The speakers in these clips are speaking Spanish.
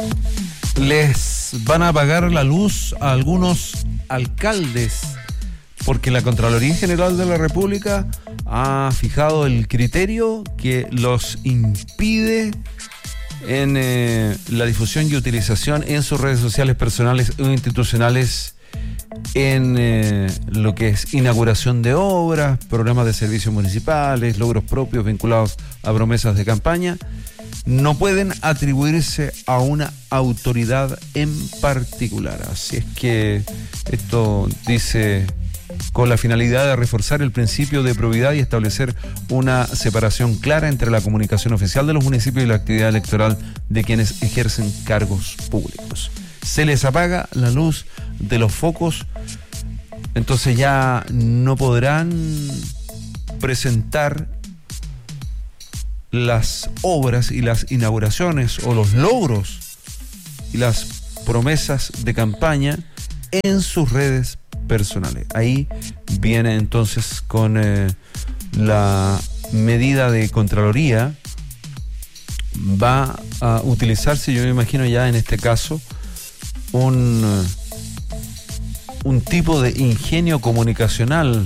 Les van a apagar la luz a algunos alcaldes porque la Contraloría General de la República ha fijado el criterio que los impide en la difusión y utilización en sus redes sociales personales o institucionales en lo que es inauguración de obras, programas de servicios municipales, logros propios vinculados a promesas de campaña. No pueden atribuirse a una autoridad en particular. Así es que esto dice con la finalidad de reforzar el principio de probidad y establecer una separación clara entre la comunicación oficial de los municipios y la actividad electoral de quienes ejercen cargos públicos. Se les apaga la luz de los focos, entonces ya no podrán presentar las obras y las inauguraciones o los logros y las promesas de campaña en sus redes personales. Ahí viene entonces con la medida de Contraloría. Va a utilizarse, yo me imagino ya en este caso, un tipo de ingenio comunicacional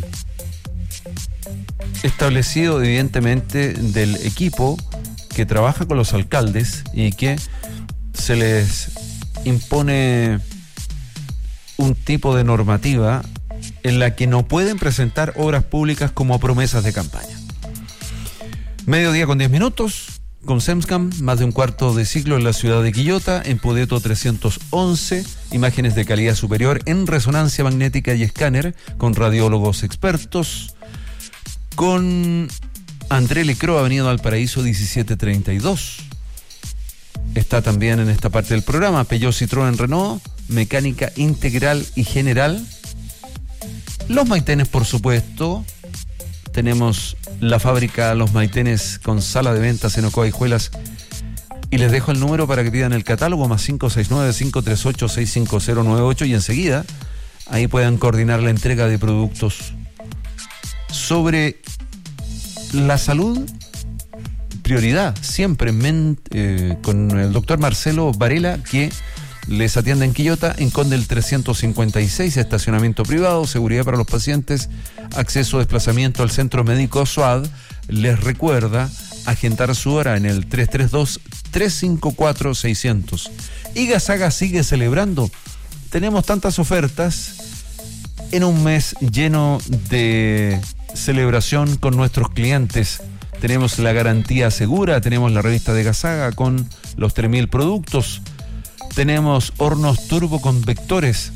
establecido evidentemente del equipo que trabaja con los alcaldes y que se les impone un tipo de normativa en la que no pueden presentar obras públicas como promesas de campaña. Mediodía con 10 minutos, con Semscam, más de un cuarto de siglo en la ciudad de Quillota, en Podeto 311, imágenes de calidad superior en resonancia magnética y escáner, con radiólogos expertos, con André Lecro, Avenida Valparaíso 1732. Está también en esta parte del programa Peugeot, Citroën, Renault, mecánica integral y general. Los Maitenes, por supuesto. Tenemos la fábrica Los Maitenes con sala de ventas en Ocoa y Hijuelas. Y les dejo el número para que pidan el catálogo, más 569-538-65098, y enseguida ahí puedan coordinar la entrega de productos. Sobre la salud, prioridad siempre con el doctor Marcelo Varela, que les atiende en Quillota, en Condel 356, estacionamiento privado, seguridad para los pacientes, acceso, desplazamiento al centro médico SUAD. Les recuerda agendar su hora en el 332-354-600. Y Gasaga sigue celebrando. Tenemos tantas ofertas en un mes lleno de celebración con nuestros clientes. Tenemos la garantía segura, tenemos la revista de Gasaga con los 3.000 productos. Tenemos hornos turboconvectores,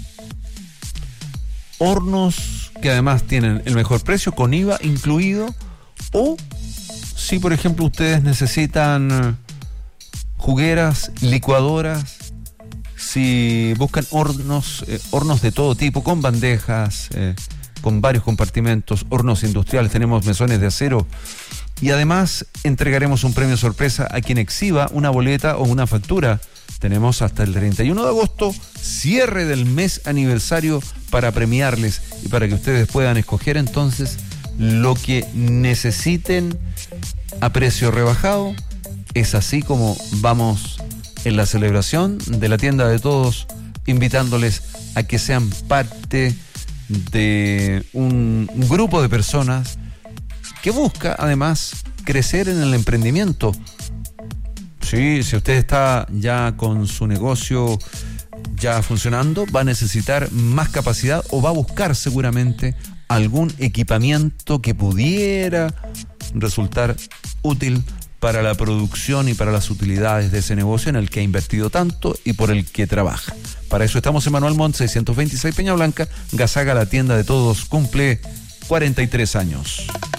hornos que además tienen el mejor precio con IVA incluido, o si por ejemplo ustedes necesitan jugueras, licuadoras, si buscan hornos de todo tipo, con bandejas, con varios compartimentos, hornos industriales, tenemos mesones de acero. Y además entregaremos un premio sorpresa a quien exhiba una boleta o una factura. Tenemos hasta el 31 de agosto, cierre del mes aniversario, para premiarles y para que ustedes puedan escoger entonces lo que necesiten a precio rebajado. Es así como vamos en la celebración de la tienda de todos, invitándoles a que sean parte de un grupo de personas que busca además crecer en el emprendimiento. Sí, si usted está ya con su negocio ya funcionando, va a necesitar más capacidad o va a buscar seguramente algún equipamiento que pudiera resultar útil para la producción y para las utilidades de ese negocio en el que ha invertido tanto y por el que trabaja. Para eso estamos en Manuel Montt 626 Peña Blanca. Gasaga, la tienda de todos, cumple 43 años.